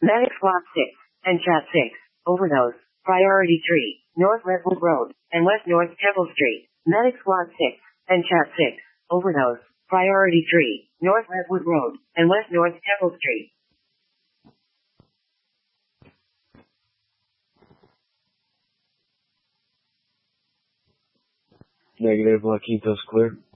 Medic Squad 6 and Chat 6. Overdose. Priority 3. North Redwood Road and West North Temple Street. Medic Squad 6 and Chat 6. Overdose. Priority 3. North Redwood Road and West North Temple Street. Negative, Laquitos clear.